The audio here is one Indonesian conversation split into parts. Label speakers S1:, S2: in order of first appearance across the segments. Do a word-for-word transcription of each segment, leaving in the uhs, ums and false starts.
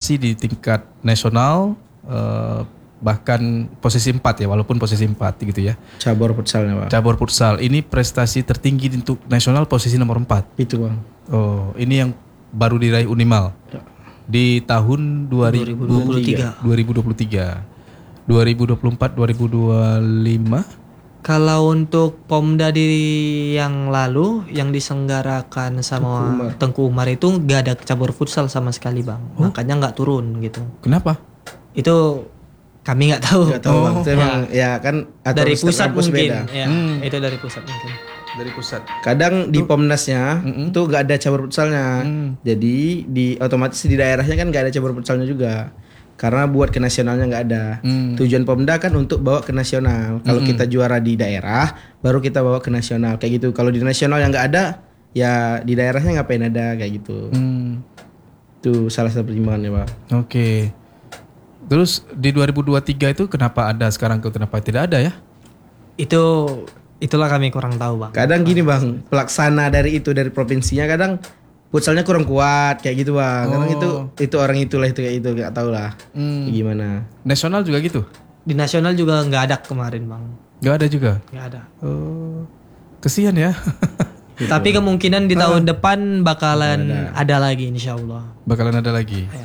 S1: prestasi di tingkat nasional, uh, bahkan posisi empat ya, walaupun posisi empat gitu ya.
S2: Cabur futsalnya, Pak.
S1: Cabur futsal ini prestasi tertinggi untuk nasional posisi nomor empat.
S2: Itu, Bang.
S1: Oh, ini yang baru diraih Unimal
S2: Ya.
S1: di tahun dua ribu dua puluh tiga. dua ribu dua puluh tiga. dua ribu dua puluh empat dua ribu dua puluh lima.
S3: Kalau untuk Pomda di yang lalu yang diselenggarakan sama
S2: Tengku Umar,
S3: Tengku Umar itu gak ada cabur futsal sama sekali, Bang.
S1: Oh.
S3: Makanya nggak turun gitu.
S1: Kenapa?
S3: Itu kami nggak tahu.
S2: Nggak tahu, Bang.
S1: Oh.
S2: Itu emang ya kan atau
S3: Dari
S2: setiap
S3: pusat
S2: kampus
S3: mungkin.
S2: beda.
S3: Ya,
S1: Hmm.
S3: itu dari pusat mungkin.
S1: Dari pusat.
S2: Kadang di Pomnasnya
S1: Mm-mm.
S2: itu nggak ada cabur futsalnya.
S1: Mm.
S2: Jadi di otomatis di daerahnya kan nggak ada cabur futsalnya juga. Karena buat ke nasionalnya nggak ada.
S1: Mm.
S2: Tujuan Pomda kan untuk bawa ke nasional. Kalau kita juara di daerah, baru kita bawa ke nasional kayak gitu. Kalau di nasional yang nggak ada, ya di daerahnya ngapain ada kayak gitu.
S1: Hmm.
S2: Itu salah satu pertimbangannya, Pak.
S1: Oke. Terus di dua ribu dua puluh tiga itu kenapa ada, sekarang kenapa tidak ada ya?
S3: Itu itulah kami kurang tahu, Bang.
S2: Kadang gini, Bang, pelaksana dari itu dari provinsinya kadang futsalnya kurang kuat kayak gitu, Bang. Kadang
S1: Oh.
S2: itu itu orang itulah itu kayak itu nggak tahu lah.
S1: Hmm.
S2: Gimana?
S1: Nasional juga gitu?
S3: Di nasional juga nggak ada kemarin, Bang.
S1: Gak ada juga?
S3: Nggak ada.
S1: Oh, kesian ya.
S3: Tapi kemungkinan di tahun depan bakalan ada. lagi insya Allah.
S1: Bakalan ada lagi.
S3: Ya.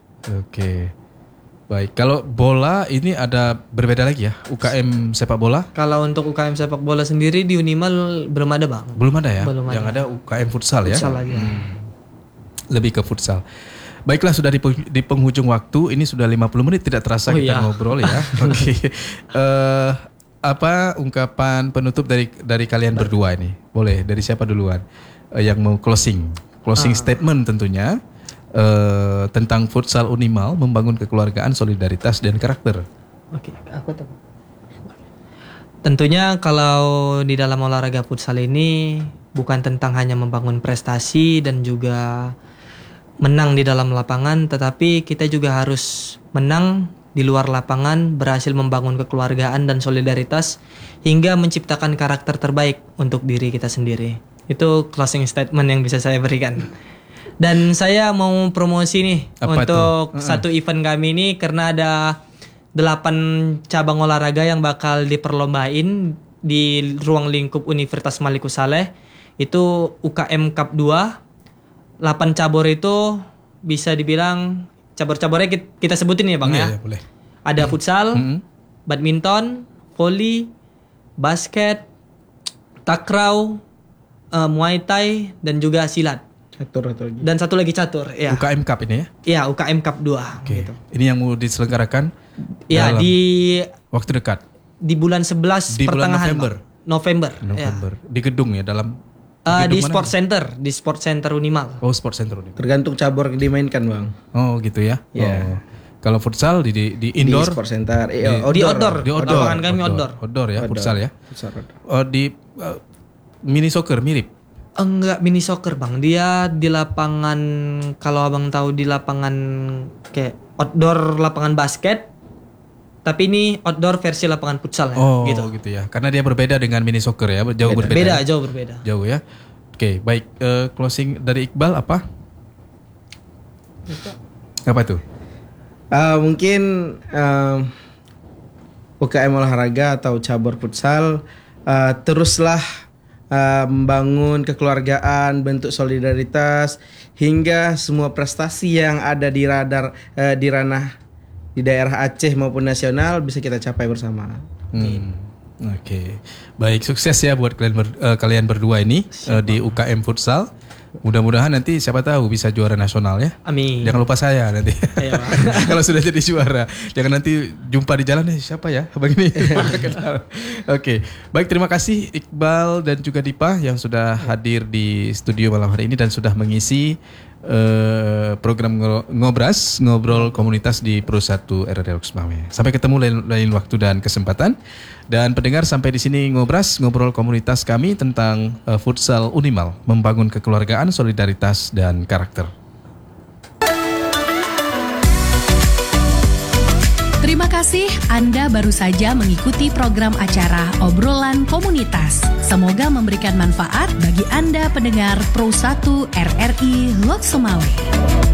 S1: Oke. Baik, kalau bola ini ada berbeda lagi ya? U K M sepak bola?
S3: Kalau untuk U K M sepak bola sendiri di Unimal belum ada, Bang.
S1: Belum ada ya?
S3: Belum
S1: Yang ada U K M futsal ya?
S3: Futsal aja.
S1: Lebih ke futsal. Baiklah, sudah di, pe- di penghujung waktu. Ini sudah lima puluh menit, tidak terasa
S3: Oh,
S1: kita
S3: iya.
S1: ngobrol ya. Oke. Eh, apa ungkapan penutup dari dari kalian berdua ini? Boleh dari siapa duluan? Eh, yang mau closing. Closing statement tentunya. eh, tentang futsal Unimal membangun kekeluargaan, solidaritas dan karakter.
S3: Oke, aku tahu. Tentunya kalau di dalam olahraga futsal ini bukan tentang hanya membangun prestasi dan juga menang di dalam lapangan, tetapi kita juga harus menang di luar lapangan, berhasil membangun kekeluargaan dan solidaritas hingga menciptakan karakter terbaik untuk diri kita sendiri. Itu closing statement yang bisa saya berikan. Dan saya mau promosi nih
S1: Apa
S3: untuk satu event kami ini karena ada delapan cabang olahraga yang bakal diperlombain di ruang lingkup Universitas Malikus Saleh. Itu U K M Cup dua. delapan cabur itu bisa dibilang cabur-caburnya kita, kita sebutin ya, Bang,
S1: Iya,
S3: ya.
S1: ya, boleh.
S3: Ada futsal,
S1: Mm-mm.
S3: badminton, volley, basket, takraw, eh, muay thai dan juga silat.
S2: Catur atau lagi.
S3: Dan satu lagi catur, ya.
S1: U K M Cup ini ya?
S3: Iya, U K M Cup dua
S1: Oke.
S3: gitu.
S1: Ini yang mau diselenggarakan
S3: Ya,
S1: dalam
S3: di
S1: waktu dekat.
S3: di bulan sebelas
S1: Di bulan
S3: pertengahan,
S1: November.
S3: Bang. November. ya.
S1: November. Di gedung ya, dalam
S3: Eh,
S1: gedung
S3: di
S1: mana?
S3: Sport Center, di Sport Center Unimal.
S1: Oh, Sport Center ini.
S2: Tergantung cabur yang dimainkan, Bang.
S1: Oh, gitu ya.
S2: Iya.
S1: Oh. Kalau futsal di di, di indoor,
S2: Di Sport Center. Eh,
S3: Di outdoor.
S1: di outdoor.
S3: Lapangan kami outdoor.
S1: Outdoor ya, futsal ya.
S2: Futsal outdoor.
S1: Oh, di uh, mini soccer mirip.
S3: Enggak mini soccer, Bang. Dia di lapangan, kalau Abang tahu di lapangan kayak outdoor lapangan basket. Tapi ini outdoor versi lapangan futsal ya,
S1: Oh,
S3: gitu.
S1: gitu ya. Karena dia berbeda dengan mini soccer ya, jauh berbeda.
S3: Beda,
S1: ya?
S3: jauh berbeda.
S1: Jauh ya. Oke, baik. Eh, closing dari Iqbal apa? Apa tuh?
S2: Ah, mungkin um, U K M olahraga atau cabur futsal ah, teruslah ah, membangun kekeluargaan, bentuk solidaritas hingga semua prestasi yang ada di radar eh, di ranah di daerah Aceh maupun nasional bisa kita capai bersama.
S1: Hmm. Oke, baik, sukses ya buat kalian ber- eh, kalian berdua ini eh, di U K M futsal. Mudah-mudahan nanti siapa tahu bisa juara nasional ya.
S3: Amin.
S1: Jangan lupa saya nanti.
S3: Iya, Pak.
S1: Kalau sudah jadi juara, jangan nanti jumpa di jalan, eh siapa ya begini. Kenal. Oke, baik, terima kasih Iqbal dan juga Dipa yang sudah hadir di studio malam hari ini dan sudah mengisi eh, program ngo- ngobras ngobrol komunitas di Pro satu R R L Kusmame. Sampai ketemu lain, lain waktu dan kesempatan. Dan pendengar, sampai di sini ngobras ngobrol komunitas kami tentang eh, futsal Unimal, membangun kekeluargaan, solidaritas dan karakter.
S4: Terima kasih Anda baru saja mengikuti program acara Obrolan Komunitas. Semoga memberikan manfaat bagi Anda pendengar Pro satu R R I Lok Sumawe.